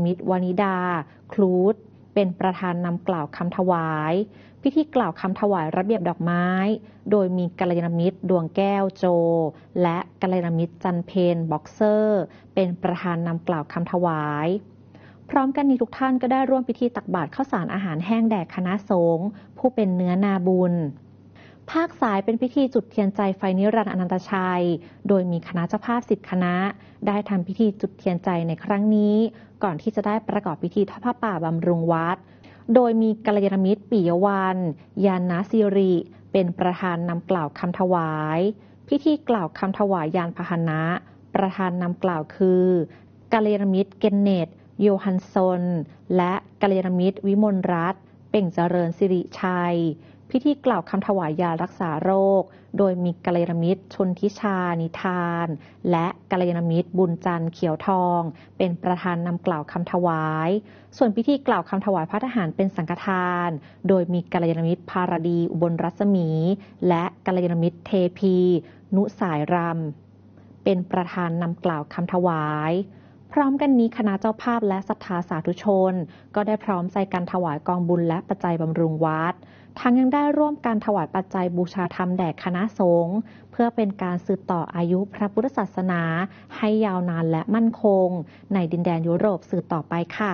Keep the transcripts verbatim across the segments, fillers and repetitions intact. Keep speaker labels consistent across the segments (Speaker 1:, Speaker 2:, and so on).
Speaker 1: มิตรวานิดาคลูดเป็นประธานนำกล่าวคำถวายพิธีกล่าวคำถวายระเบียบดอกไม้โดยมีกัลยาณมิตรดวงแก้วโจและกัลยาณมิตรจันเพนบ็อกเซอร์เป็นประธานนำกล่าวคำถวายพร้อมกันนี้ทุกท่านก็ได้ร่วมพิธีตักบาตรข้าวสารอาหารแห้งแด่คณะสงฆ์ผู้เป็นเนื้อนาบุญภาคสายเป็นพิธีจุดเทียนใจไฟนิรันดร์อนันตชัยโดยมีคณะเจ้าภาพสิบคณะได้ทำพิธีจุดเทียนใจในครั้งนี้ก่อนที่จะได้ประกอบพิธีทอดผ้าป่าบำรุงวัดโดยมีกัลยาณมิตรปิยวรรณยานะสิริเป็นประธานนำกล่าวคำถวายพิธีกล่าวคำถวายยานพาหนะประธานนำกล่าวคือกัลยาณมิตรเกนเนตโยฮันซนและกัลยาณมิตรวิมลรัตน์เป่งเจริญสิริชัยพิธีกล่าวคำถวายยารักษาโรคโดยมีกัลยาณมิตรชนทิชานิทานและกัลยาณมิตรบุญจันทร์เขียวทองเป็นประธานนำกล่าวคำถวายส่วนพิธีกล่าวคำถวายพระทหารเป็นสังฆทานโดยมีกัลยาณมิตรภารดีอุบลรัศมีและกัลยาณมิตรเทพีนุสายรำเป็นประธานนำกล่าวคำถวายพร้อมกันนี้คณะเจ้าภาพและศรัทธาสาธุชนก็ได้พร้อมใจกันถวายกองบุญและปัจจัยบำรุงวัดทั้งยังได้ร่วมการถวายปัจจัยบูชาธรรมแด่คณะสงฆ์เพื่อเป็นการสืบต่ออายุพระพุทธศาสนาให้ยาวนานและมั่นคงในดินแดนยุโรปสืบต่อไปค่ะ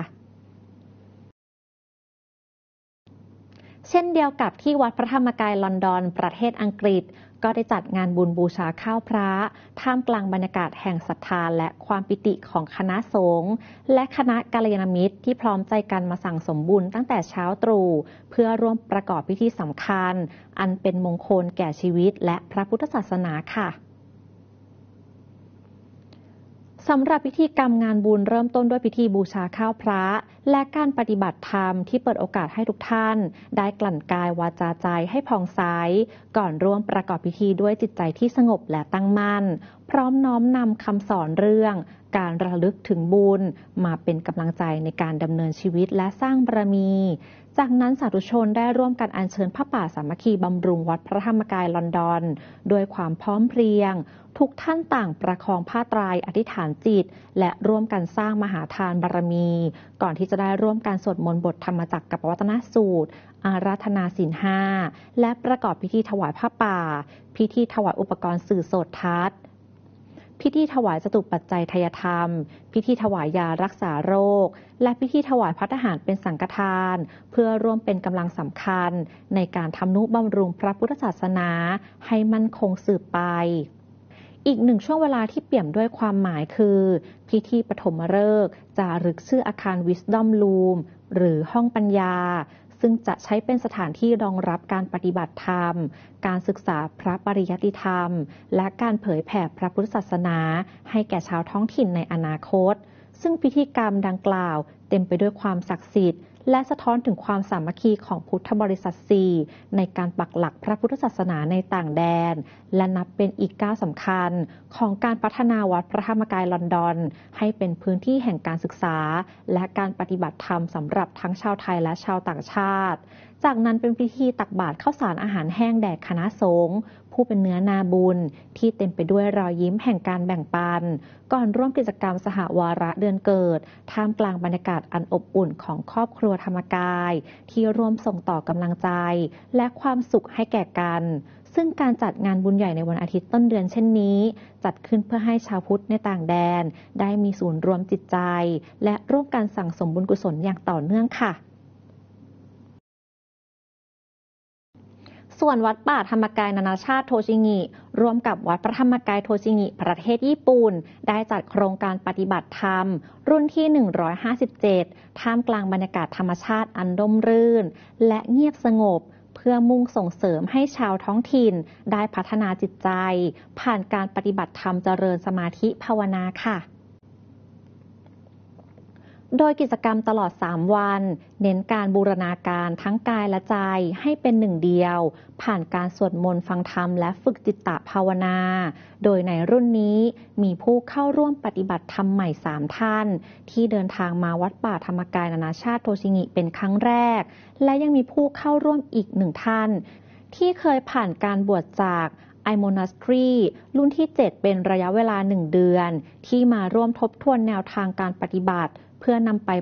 Speaker 1: เช่นเดียวกับที่วัดพระธรรมกายลอนดอนประเทศอังกฤษก็ได้จัดงานบุญบูชาข้าวพระท่ามกลางบรรยากาศแห่งศรัทธาและความปิติของคณะสงฆ์และคณะกัลยาณมิตรที่พร้อมใจกันมาสั่งสมบุญตั้งแต่เช้าตรู่เพื่อร่วมประกอบพิธีสำคัญอันเป็นมงคลแก่ชีวิตและพระพุทธศาสนาค่ะสำหรับพิธีกรรมงานบุญเริ่มต้นด้วยพิธีบูชาข้าวพระและการปฏิบัติธรรมที่เปิดโอกาสให้ทุกท่านได้กลั่นกายวาจาใจให้ผ่องใสก่อนร่วมประกอบพิธีด้วยจิตใจที่สงบและตั้งมั่นพร้อมน้อมนำคำสอนเรื่องการระลึกถึงบุญมาเป็นกำลังใจในการดำเนินชีวิตและสร้างบารมีจากนั้นสาธุชนได้ร่วมกันอัญเชิญผ้าป่าสามัคคีบำรุงวัดพระธรรมกายลอนดอนด้วยความพร้อมเพรียงทุกท่านต่างประคองผ้าไตรอธิษฐานจิตและร่วมกันสร้างมหาทานบารมีก่อนที่จะได้ร่วมการสวดมนต์บทธรรมจักรกับปวัตนสูตรอาราธนาศีลห้าและประกอบพิธีถวายผ้าป่าพิธีถวายอุปกรณ์สื่อโสตทัศน์พิธีถวายจตุปัจจัยทายธรรมพิธีถวายยารักษาโรคและพิธีถวายพระทหารเป็นสังฆทานเพื่อร่วมเป็นกำลังสำคัญในการทำนุบำรุงพระพุทธศาสนาให้มั่นคงสืบไปอีกหนึ่งช่วงเวลาที่เปี่ยมด้วยความหมายคือพิธีปฐมฤกษ์จารึกชื่ออาคาร Wisdom Room หรือห้องปัญญาซึ่งจะใช้เป็นสถานที่รองรับการปฏิบัติธรรมการศึกษาพระปริยัติธรรมและการเผยแผ่พระพุทธศาสนาให้แก่ชาวท้องถิ่นในอนาคตซึ่งพิธีกรรมดังกล่าวเต็มไปด้วยความศักดิ์สิทธิ์และสะท้อนถึงความสามัคคีของพุทธบริษัทสี่ในการปักหลักพระพุทธศาสนาในต่างแดนและนับเป็นอีกก้าวสำคัญของการพัฒนาวัดพระธรรมกายลอนดอนให้เป็นพื้นที่แห่งการศึกษาและการปฏิบัติธรรมสำหรับทั้งชาวไทยและชาวต่างชาติจากนั้นเป็นพิธีตักบาตรข้าวสารอาหารแห้งแด่คณะสงฆ์ผู้เป็นเนื้อนาบุญที่เต็มไปด้วยรอยยิ้มแห่งการแบ่งปันก่อนร่วมกิจกรรมสหวาระเดือนเกิดท่ามกลางบรรยากาศอันอบอุ่นของครอบครัวธรรมกายที่ร่วมส่งต่อกำลังใจและความสุขให้แก่กันซึ่งการจัดงานบุญใหญ่ในวันอาทิตย์ต้นเดือนเช่นนี้จัดขึ้นเพื่อให้ชาวพุทธในต่างแดนได้มีศูนย์รวมจิตใจและร่วมกันสั่งสมบุญกุศลอย่างต่อเนื่องค่ะส่วนวัดป่าธรรมกายนานาชาติโทชิงิร่วมกับวัดพระธรรมกายโทชิงิประเทศญี่ปุ่นได้จัดโครงการปฏิบัติธรรมรุ่นที่หนึ่งร้อยห้าสิบเจ็ดท่ามกลางบรรยากาศธรรมชาติอันร่มรื่นและเงียบสงบเพื่อมุ่งส่งเสริมให้ชาวท้องถิ่นได้พัฒนาจิตใจผ่านการปฏิบัติธรรมเจริญสมาธิภาวนาค่ะโดยกิจกรรมตลอดสามวันเน้นการบูรณาการทั้งกายและใจให้เป็นหนึ่งเดียวผ่านการสวดมนต์ฟังธรรมและฝึกจิตตภาวนาโดยในรุ่นนี้มีผู้เข้าร่วมปฏิบัติธรรมใหม่สามท่านที่เดินทางมาวัดป่าธรรมกายนานาชาติโทชิงิเป็นครั้งแรกและยังมีผู้เข้าร่วมอีกหนึ่งท่านที่เคยผ่านการบวชจากไอโมนาสทรีรุ่นที่เจ็ดเป็นระยะเวลาหนึ่งเดือนที่มาร่วมทบทวนแนวทางการปฏิบัติเพื่อนำไป